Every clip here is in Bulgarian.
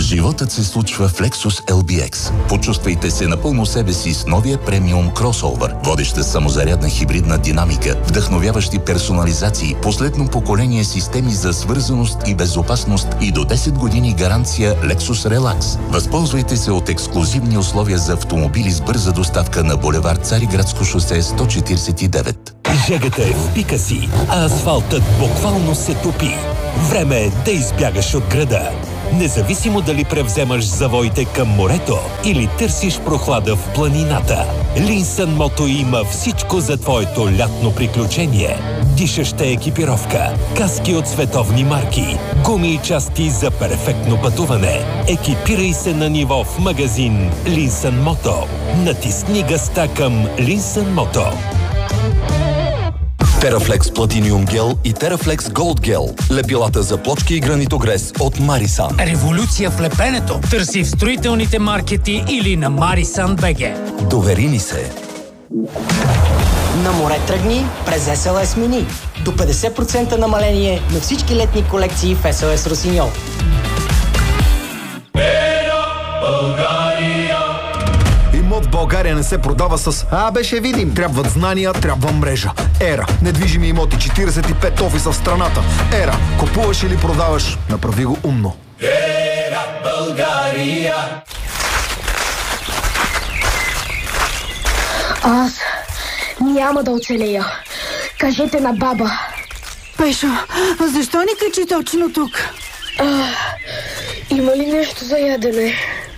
Животът се случва в Lexus LBX. Почувствайте се напълно себе си с новия премиум кросовър. Водеща самозарядна хибридна динамика, вдъхновяващи персонализации, последно поколение системи за свързаност и безопасност и до 10 години гаранция Lexus Relax. Възползвайте се от ексклузивни условия за автомобили с бърза доставка на булевард Цариградско шосе 149. Жегата е в пика си, а асфалтът буквално се топи. Време е да избягаш от града. Независимо дали превземаш завоите към морето или търсиш прохлада в планината, Линсън Мото има всичко за твоето лятно приключение. Дишаща екипировка, каски от световни марки, гуми и части за перфектно пътуване. Екипирай се на ниво в магазин Линсън Мото. Натисни газта към Линсън Мото. Терафлекс Платиниум гел и Терафлекс Голд гел. Лепилата за плочки и гранитогрес от Марисан. Революция в лепенето. Търси в строителните маркети или на Marisan BG. Довери ни се. На море тръгни през SLS Mini. До 50% намаление на всички летни колекции в SLS Росиньол. Имот в България не се продава с ще видим. Трябват знания, трябва мрежа. Ера. Недвижими имоти, 45 офиса в страната. Ера. Купуваш или продаваш? Направи го умно. Ера България. Аз няма да оцелея. Кажете на баба. Пешо, защо ни качи точно тук? Има ли нещо за ядене?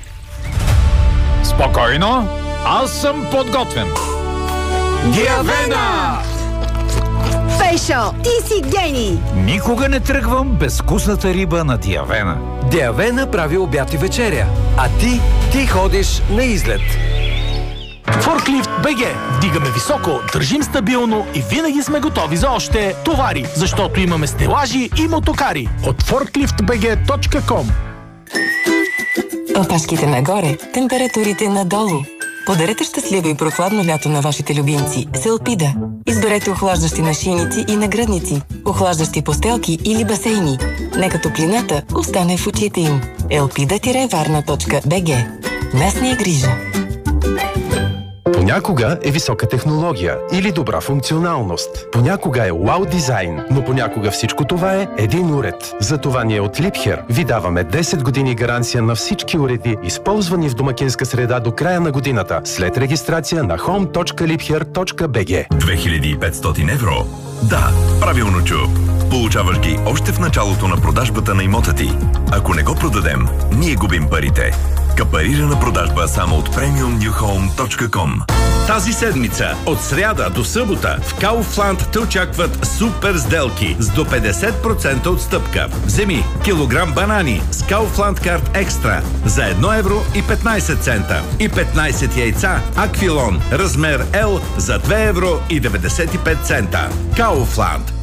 Спокойно, аз съм подготвен. Диавена! Пешо, ти си гений! Никога не тръгвам без вкусната риба на Диавена. Диавена прави обяд и вечеря, а ти ходиш на излет. Форклифт БГ. Вдигаме високо, държим стабилно и винаги сме готови за още товари, защото имаме стелажи и мотокари. От forkliftbg.com. Опашките нагоре, температурите надолу. Подарете щастливо и прохладно лято на вашите любимци с Елпида. Изберете охлаждащи нашийници и нагръдници, охлаждащи постелки или басейни. Нека топлината остане в очите им. elpida-varna.bg. Нас ни е грижа. Понякога е висока технология или добра функционалност. Понякога е вау дизайн, но понякога всичко това е един уред. Затова ние от Liebherr ви даваме 10 години гаранция на всички уреди, използвани в домакинска среда до края на годината, след регистрация на home.liebherr.bg. 2500 евро? Да, правилно чу. Получаваш ги още в началото на продажбата на имота ти. Ако не го продадем, ние губим парите. Капарирана продажба само от premiumnewhome.com. Тази седмица, от сряда до събота, в Kaufland те очакват супер сделки с до 50% отстъпка. Вземи килограм банани с Kaufland Card Extra за 1 евро и 15 цента и 15 яйца Аквилон размер L за 2 евро и 95 цента. Kaufland.